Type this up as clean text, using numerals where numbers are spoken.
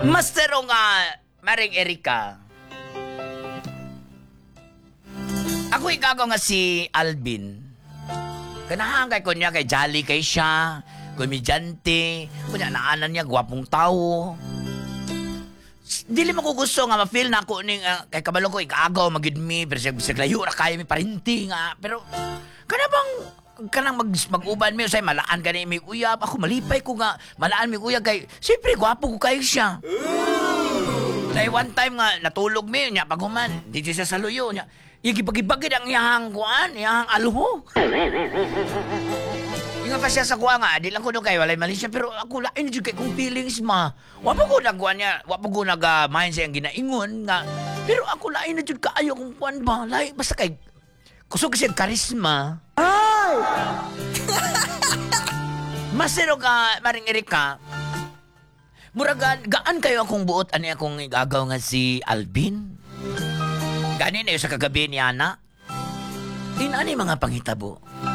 Master o nga, Maring Erika. Ako ikaw nga si Alvin. Kanahangay ko niya kay Jolly kay siya, komedyante, kunya naanan niya, gwapong tao. Dili mo ko gusto nga ma-feel na ako ning kay kabalo ko ikagaw magid mi pero sig layo ra kaya mi parinti nga pero kanang mag-uban mi usay malaan kani mi uyab ako malipay ko nga malaan mi uyab kay siyempre gwapo ko kay siya. Nay one time nga natulog mi nya paguman dito siya sa luyo nya igibagibagid ang iyahang kuan iyahang alho. Nga pa siya sa kuha nga, di lang ko doon kayo, walay mali siya, pero ako lain na kay kong feelings ma. Wapa ko nagkuhan niya, wapa ko nag-mind siya ang ginaingon nga. Pero ako lain na kaayo kong kuhan ba, lain, basta kay, kusog siya karisma. Ay! Masiro ka, Maring Erika, muragan, gaan kayo akong buot, ani akong igagaw nga si Alvin? Ganin na yun sa kagabi ni Ana? Tinani mga panghitabo.